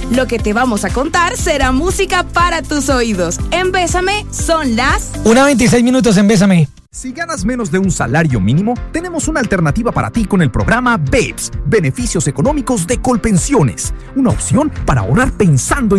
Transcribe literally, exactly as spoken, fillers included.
Lo que te vamos a contar será música para tus oídos. En Bésame son las... Una veintiséis minutos en Bésame. Si ganas menos de un salario mínimo, tenemos una alternativa para ti con el programa B E P S, Beneficios Económicos de Colpensiones. Una opción para ahorrar pensando en